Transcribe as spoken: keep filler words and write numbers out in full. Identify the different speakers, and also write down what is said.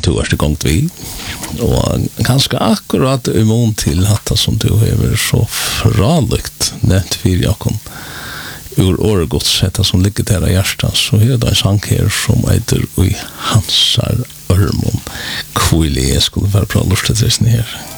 Speaker 1: du er det gångt vi. Og ganske akkurat imon til hatta som du hever så fralykt nett for Jakob. Ur åregods hetta som ligger der av hjertet, så er det en sang her som heter Ui Hansar Ørmon. Kvile jeg skulle være bra lurt til det her.